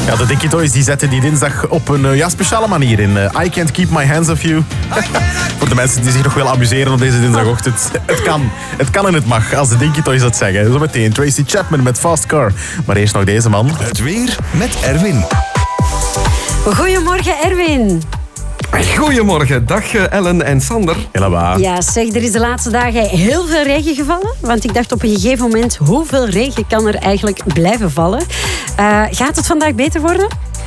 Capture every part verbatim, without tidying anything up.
Ja, de Dinky Toys die zetten die dinsdag op een uh, ja, speciale manier in. Uh, I Can't Keep My Hands Off You. Voor de mensen die zich nog willen amuseren op deze dinsdagochtend. Het kan, het kan en het mag, als de Dinky Toys dat zeggen. Zometeen Tracy Chapman met Fast Car. Maar eerst nog deze man. Het weer met Erwin. Goedemorgen, Erwin. Goedemorgen, dag Ellen en Sander. Hello. Ja, zeg, er is de laatste dagen heel veel regen gevallen. Want ik dacht op een gegeven moment, hoeveel regen kan er eigenlijk blijven vallen? Uh, gaat het vandaag beter worden?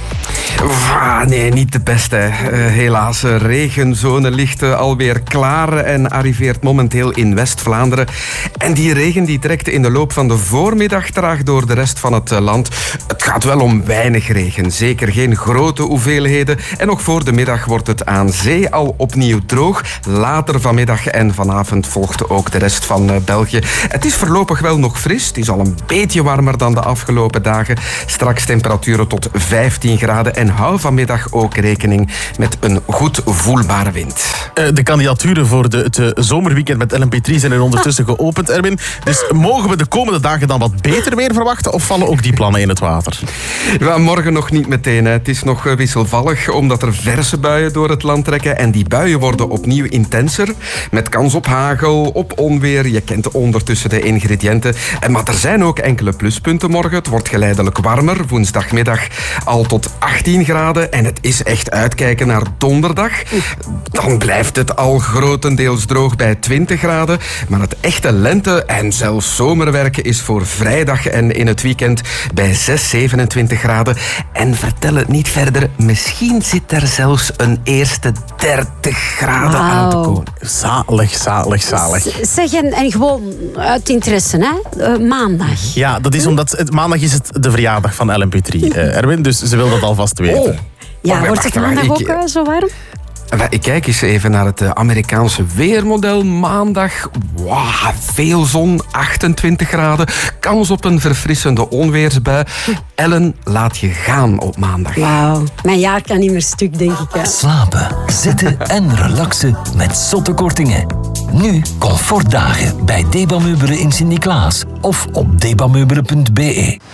Ah, nee, niet de beste. Uh, helaas, de regenzone ligt uh, alweer klaar en arriveert momenteel in West-Vlaanderen. En die regen die trekt in de loop van de voormiddag traag door de rest van het uh, land. Het gaat wel om weinig regen, zeker geen grote hoeveelheden. En nog voor de middag wordt het aan zee al opnieuw droog. Later vanmiddag en vanavond volgt ook de rest van uh, België. Het is voorlopig wel nog fris. Het is al een beetje warmer dan de afgelopen dagen. Straks temperaturen tot vijftien graden. En hou vanmiddag ook rekening met een goed voelbare wind. Uh, de kandidaturen voor de, het uh, zomerweekend met L M P drie zijn er ondertussen geopend, Erwin. Dus mogen we de komende dagen dan wat beter weer verwachten of vallen ook die plannen in het water? Ja, morgen nog niet meteen. Hè. Het is nog wisselvallig omdat er verse buien door het land trekken. En die buien worden opnieuw intenser. Met kans op hagel, op onweer. Je kent ondertussen de ingrediënten. Maar er zijn ook enkele pluspunten morgen. Het wordt geleidelijk warmer. Woensdagmiddag al tot achttien graden. En het is echt uitkijken naar donderdag. Dan blijft het al grotendeels droog bij twintig graden. Maar het echte lente- en zelfs zomerwerken is voor vrijdag en in het weekend bij zes, zevenentwintig graden. En vertel het niet verder, misschien zit er zelfs een eerste dertig graden wow. aan te komen. Zalig, zalig, zalig. Z- zeg, en, en gewoon uit interesse, hè? Uh, maandag. Ja, dat is omdat het, maandag is het de verjaardag van L M P drie, uh, Erwin. Dus ze wil dat alvast weten. Oh. Ja, oh, wordt het maandag ook uh, zo warm? Ik kijk eens even naar het Amerikaanse weermodel. Maandag, wow, veel zon, achtentwintig graden. Kans op een verfrissende onweersbui. Ellen, laat je gaan op maandag. Wauw, mijn jaar kan niet meer stuk, denk ik. Hè. Slapen, zitten en relaxen met zotte kortingen. Nu comfortdagen bij Debameubelen in Sint-Niklaas of op debameubelen punt be.